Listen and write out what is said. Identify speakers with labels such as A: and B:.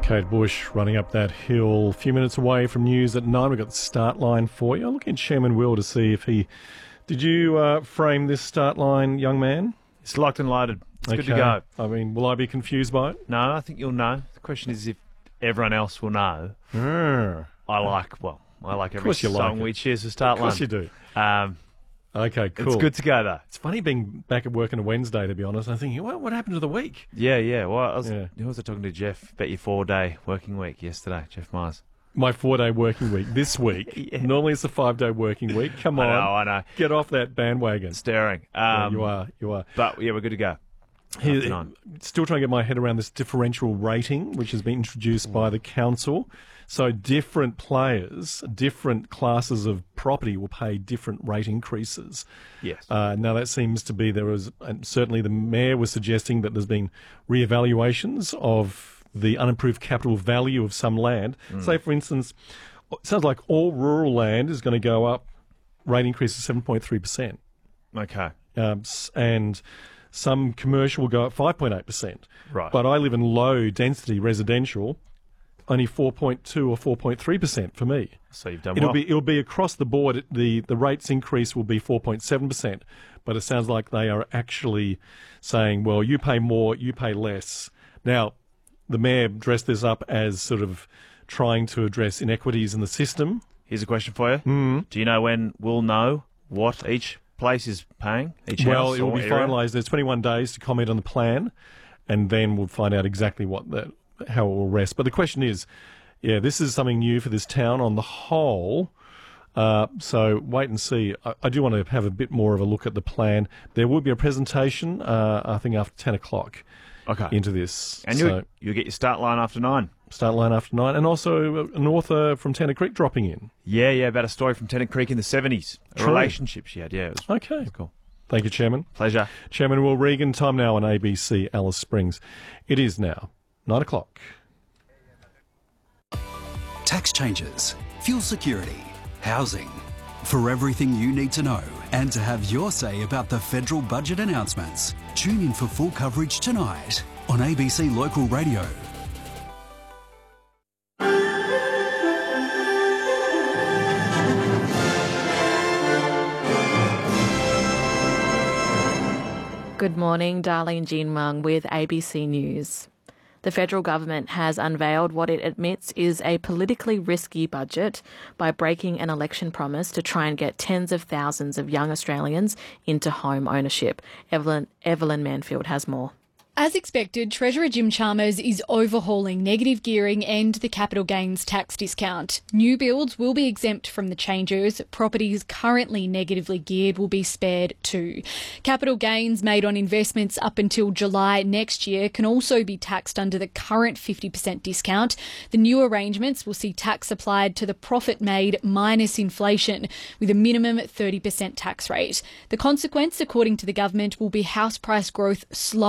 A: Kate Bush running up that hill. A few minutes away from news at 9. We've got the start line for you. I'm looking at Chairman Will to see if he... Did you frame this start line, young man?
B: It's locked and loaded. It's good to go.
A: I mean, will I be confused by it?
B: No, I think you'll know. The question is if everyone else will know. I like every song we choose for start line.
A: Of course you do. Okay, cool.
B: It's good to go, though.
A: It's funny being back at work on a Wednesday, to be honest. I'm thinking, what happened to the week?
B: Yeah. Well, who was I talking to? Jeff, about your 4-day working week yesterday, Jeff Myers.
A: My 4-day working week this week. Yeah. Normally it's a 5-day working week. Come on.
B: I know.
A: Get off that bandwagon.
B: Staring.
A: Yeah, you are.
B: But, yeah, we're good to go.
A: Still trying to get my head around this differential rating, which has been introduced by the council. So different players, different classes of property will pay different rate increases.
B: Yes.
A: Now that seems to be, and certainly the Mayor was suggesting that there's been re-evaluations of the unimproved capital value of some land. Say, for instance, it sounds like all rural land is going to go up, rate increase of 7.3%.
B: Okay.
A: And some commercial will go up 5.8%.
B: Right.
A: But I live in low density residential, only 4.2 or 4.3% for me.
B: So you've done well.
A: It'll be across the board. The rates increase will be 4.7%. But it sounds like they are actually saying, well, you pay more, you pay less. Now, the Mayor dressed this up as sort of trying to address inequities in the system.
B: Here's a question for you. Do you know when we'll know what each place is paying?
A: Well, it will be finalised. There's 21 days to comment on the plan, and then we'll find out exactly how it will rest. But the question is, this is something new for this town on the whole. So wait and see. I do want to have a bit more of a look at the plan. There will be a presentation, I think, after 10 o'clock.
B: Okay.
A: Into this.
B: And you'll get your start line after 9.
A: Start line after 9. And also an author from Tennant Creek dropping in.
B: Yeah, about a story from Tennant Creek in the 70s. A relationship she had, it was cool.
A: Thank you, Chairman.
B: Pleasure.
A: Chairman Will Regan, time now on ABC Alice Springs. It is now 9 o'clock.
C: Tax changes, fuel security, housing. For everything you need to know and to have your say about the federal budget announcements, tune in for full coverage tonight on ABC Local Radio.
D: Good morning, Darlene Jean Mung with ABC News. The federal government has unveiled what it admits is a politically risky budget by breaking an election promise to try and get tens of thousands of young Australians into home ownership. Evelyn Manfield has more.
E: As expected, Treasurer Jim Chalmers is overhauling negative gearing and the capital gains tax discount. New builds will be exempt from the changes. Properties currently negatively geared will be spared too. Capital gains made on investments up until July next year can also be taxed under the current 50% discount. The new arrangements will see tax applied to the profit made minus inflation, with a minimum 30% tax rate. The consequence, according to the government, will be house price growth slow